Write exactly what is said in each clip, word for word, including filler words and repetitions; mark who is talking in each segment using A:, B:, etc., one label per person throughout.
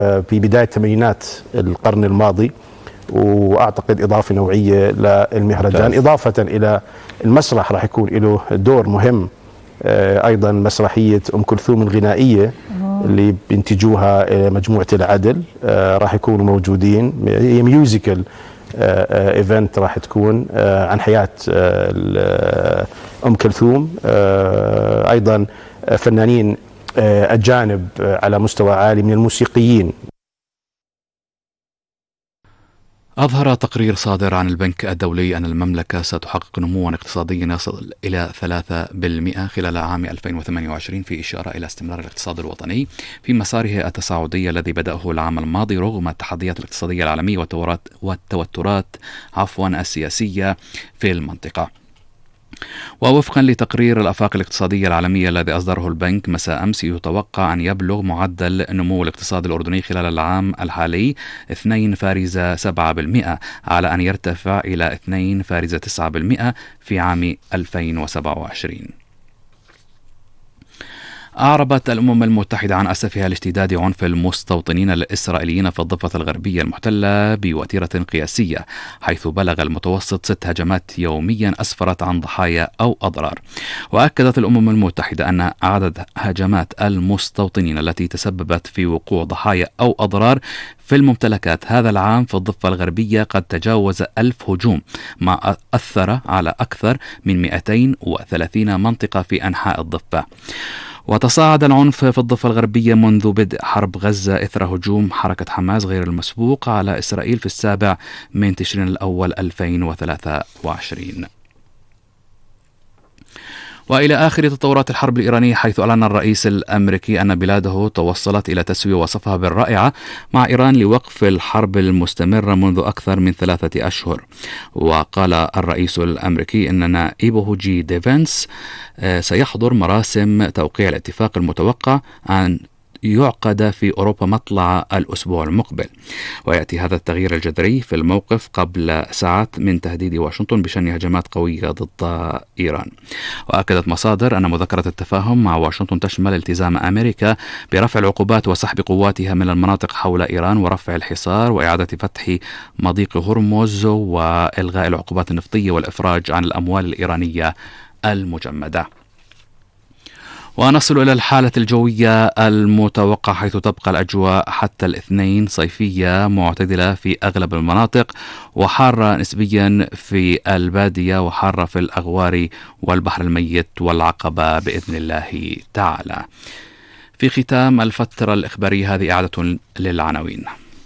A: في بداية تمانينات القرن الماضي، وأعتقد إضافة نوعية للمهرجان، إضافة إلى المسرح راح يكون له دور مهم. أيضا مسرحية أم كلثوم الغنائية اللي بينتجوها مجموعة العدل راح يكونوا موجودين. هي ميوزيكال ايفنت راح تكون عن حياة أم كلثوم. أيضا فنانين أجانب على مستوى عالي من الموسيقيين.
B: أظهر تقرير صادر عن البنك الدولي أن المملكة ستحقق نمواً اقتصادياً يصل إلى ثلاثة بالمئة خلال عام ألفين وثمانية وعشرين، في إشارة إلى استمرار الاقتصاد الوطني في مساره التصاعدي الذي بدأه العام الماضي رغم التحديات الاقتصادية العالمية والتوترات عفواً السياسية في المنطقة. ووفقا لتقرير الآفاق الاقتصادية العالمية الذي أصدره البنك مساء أمس، يتوقع أن يبلغ معدل نمو الاقتصاد الأردني خلال العام الحالي اثنين فاصلة سبعة بالمئة على أن يرتفع إلى اثنين فاصلة تسعة بالمئة في عام ألفين وسبعة وعشرين. أعربت الأمم المتحدة عن أسفها لاشتداد عنف المستوطنين الإسرائيليين في الضفة الغربية المحتلة بوتيرة قياسية، حيث بلغ المتوسط ست هجمات يوميا أسفرت عن ضحايا أو أضرار. وأكدت الأمم المتحدة أن عدد هجمات المستوطنين التي تسببت في وقوع ضحايا أو أضرار في الممتلكات هذا العام في الضفة الغربية قد تجاوز ألف هجوم، ما أثر على أكثر من مئتين وثلاثين منطقة في أنحاء الضفة. وتصاعد العنف في الضفة الغربية منذ بدء حرب غزة إثر هجوم حركة حماس غير المسبوق على إسرائيل في السابع من تشرين الأول ألفين وثلاثة وعشرين. وإلى آخر تطورات الحرب الإيرانية، حيث أعلن الرئيس الأمريكي أن بلاده توصلت إلى تسوية وصفها بالرائعة مع إيران لوقف الحرب المستمرة منذ أكثر من ثلاثة أشهر. وقال الرئيس الأمريكي أن نائبه جي دي فانس سيحضر مراسم توقيع الاتفاق المتوقع أن يعقد في أوروبا مطلع الأسبوع المقبل. ويأتي هذا التغيير الجذري في الموقف قبل ساعات من تهديد واشنطن بشن هجمات قوية ضد إيران. وأكدت مصادر أن مذكرة التفاهم مع واشنطن تشمل التزام أمريكا برفع العقوبات وسحب قواتها من المناطق حول إيران ورفع الحصار وإعادة فتح مضيق هرمز وإلغاء العقوبات النفطية والإفراج عن الأموال الإيرانية المجمدة. ونصل إلى الحالة الجوية المتوقعة، حيث تبقى الأجواء حتى الاثنين صيفية معتدلة في أغلب المناطق، وحارة نسبيا في البادية، وحارة في الأغوار والبحر الميت والعقبة بإذن الله تعالى. في ختام الفترة الإخبارية هذه إعادة للعناوين.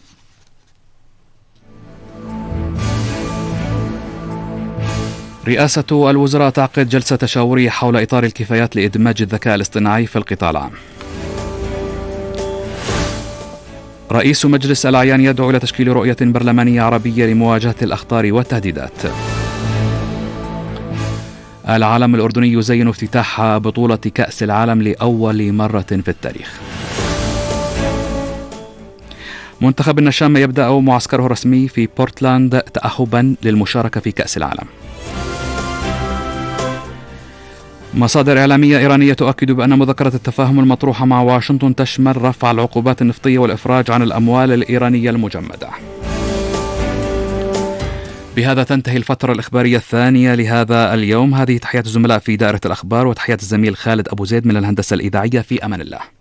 B: رئاسة الوزراء تعقد جلسة تشاورية حول إطار الكفايات لإدماج الذكاء الاصطناعي في القطاع العام. رئيس مجلس الأعيان يدعو إلى تشكيل رؤية برلمانية عربية لمواجهة الأخطار والتهديدات. العالم الأردني يزين افتتاح بطولة كأس العالم لأول مرة في التاريخ. منتخب النشامة يبدأ معسكره الرسمي في بورتلاند تأهبا للمشاركة في كأس العالم. مصادر إعلامية إيرانية تؤكد بأن مذكرة التفاهم المطروحة مع واشنطن تشمل رفع العقوبات النفطية والإفراج عن الأموال الإيرانية المجمدة. بهذا تنتهي الفترة الإخبارية الثانية لهذا اليوم. هذه تحيات الزملاء في دائرة الأخبار وتحيات الزميل خالد أبو زيد من الهندسة الإذاعية. في أمان الله.